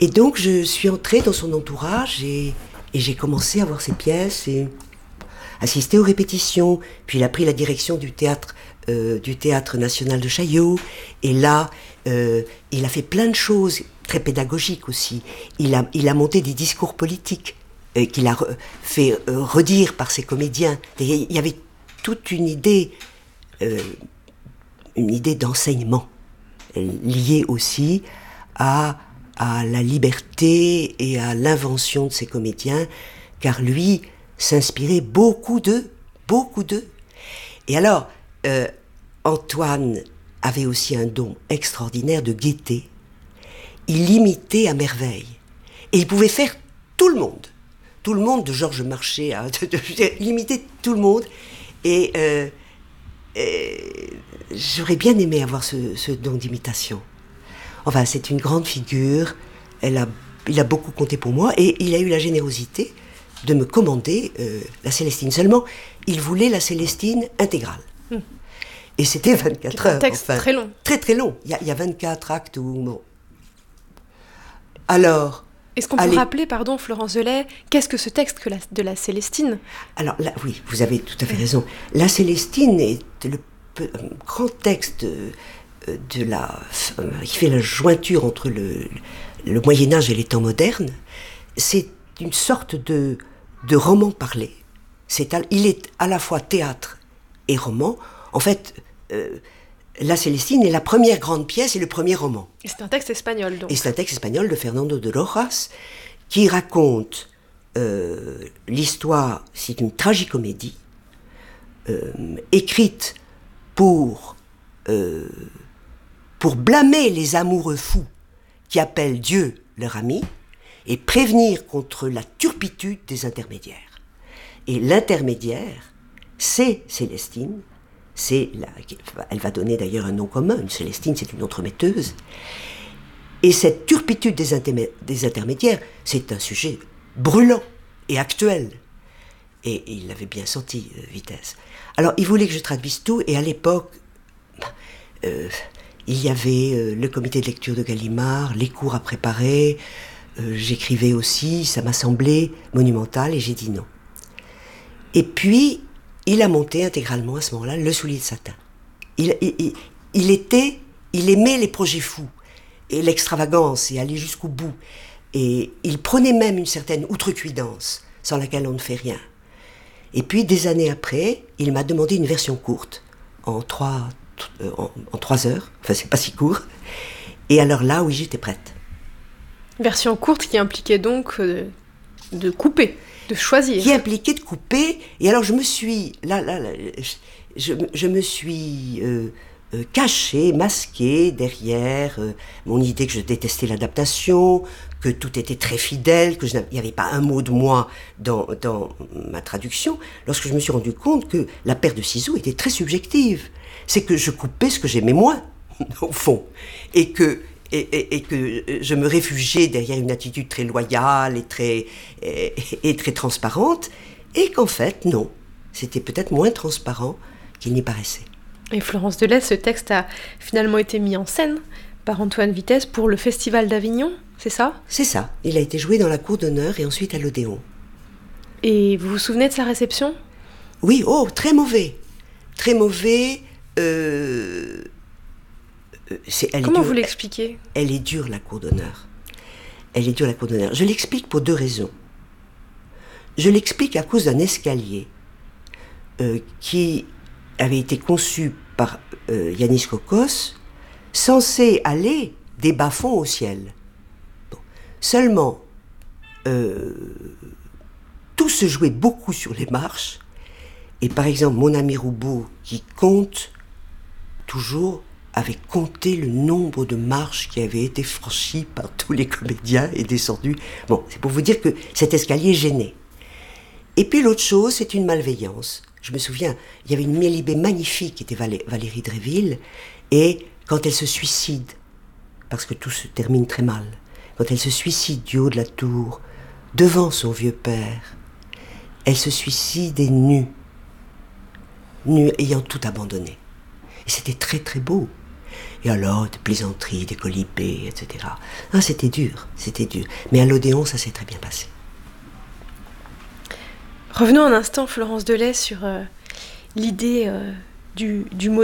Et donc je suis entrée dans son entourage et j'ai commencé à voir ses pièces et assister aux répétitions. Puis il a pris la direction du théâtre national de Chaillot. Et là, il a fait plein de choses très pédagogiques aussi. Il a monté des discours politiques qu'il a fait redire par ses comédiens. Il y avait toute une idée d'enseignement liée aussi à la liberté et à l'invention de ses comédiens, car lui s'inspirait beaucoup d'eux. Et alors, Antoine avait aussi un don extraordinaire de gaieté. Il imitait à merveille. Et il pouvait faire tout le monde. Tout le monde, de Georges Marchais, il imitait tout le monde. Et j'aurais bien aimé avoir ce don d'imitation. Enfin, c'est une grande figure. Il a beaucoup compté pour moi. Et il a eu la générosité de me commander la Célestine. Seulement, il voulait la Célestine intégrale. Et c'était 24 heures. Un texte très long. Très, très long. Il y a 24 actes où... Bon. Alors... Est-ce qu'on peut rappeler, Florence Delay, qu'est-ce que ce texte de la Célestine ? Alors là, oui, vous avez tout à fait raison. La Célestine est le grand texte qui fait la jointure entre le Moyen-Âge et les temps modernes. C'est une sorte de roman parlé. Il est à la fois théâtre et roman. En fait, La Célestine est la première grande pièce et le premier roman. Et c'est un texte espagnol, donc. Et c'est un texte espagnol de Fernando de Rojas qui raconte l'histoire, c'est une tragicomédie écrite pour blâmer les amoureux fous qui appellent Dieu leur ami et prévenir contre la turpitude des intermédiaires. Et l'intermédiaire, c'est Célestine. Elle va donner d'ailleurs un nom commun. Une Célestine, c'est une entremetteuse. Et cette turpitude des intermédiaires, c'est un sujet brûlant et actuel. Et il l'avait bien senti, Vitesse. Alors, il voulait que je traduise tout, et à l'époque, il y avait le comité de lecture de Gallimard, les cours à préparer, j'écrivais aussi, ça m'a semblé monumental, et j'ai dit non. Et puis, il a monté intégralement à ce moment-là Le Soulier de Satin. Il aimait les projets fous, et l'extravagance, et aller jusqu'au bout. Et il prenait même une certaine outrecuidance, sans laquelle on ne fait rien. Et puis, des années après, il m'a demandé une version courte, en 3 heures, enfin c'est pas si court. Et alors là, oui, j'étais prête. Version courte qui impliquait donc de couper, de choisir. Qui impliquait de couper, et alors je me suis, je me suis cachée, masquée derrière mon idée que je détestais l'adaptation, que tout était très fidèle, qu'il n'y avait pas un mot de moi dans ma traduction, lorsque je me suis rendu compte que la paire de ciseaux était très subjective. C'est que je coupais ce que j'aimais moins, au fond, et que je me réfugiais derrière une attitude très loyale et très transparente, et qu'en fait, non, c'était peut-être moins transparent qu'il n'y paraissait. Et Florence Delay, ce texte a finalement été mis en scène par Antoine Vitesse pour le Festival d'Avignon, c'est ça ? C'est ça, il a été joué dans la cour d'honneur et ensuite à l'Odéon. Et vous vous souvenez de sa réception ? Oui, très mauvais. Très mauvais. Comment vous l'expliquez ? Elle est dure, la cour d'honneur. Elle est dure, la cour d'honneur. Je l'explique pour 2 raisons. Je l'explique à cause d'un escalier qui avait été conçu par Yanis Kokos, censé aller des bas-fonds au ciel. Bon. Seulement, tout se jouait beaucoup sur les marches, et par exemple, mon ami Roubaud, qui compte toujours, avait compté le nombre de marches qui avaient été franchies par tous les comédiens et descendues. Bon, c'est pour vous dire que cet escalier gênait. Et puis l'autre chose, c'est une malveillance. Je me souviens, il y avait une Mélibée magnifique qui était Valérie Dréville, et quand elle se suicide, parce que tout se termine très mal, quand elle se suicide du haut de la tour, devant son vieux père, elle se suicide et nue, ayant tout abandonné. Et c'était très très beau. Et alors, des plaisanteries, des colibés, etc. Ah, c'était dur. Mais à l'Odéon, ça s'est très bien passé. Revenons un instant, Florence Delay, sur l'idée du mot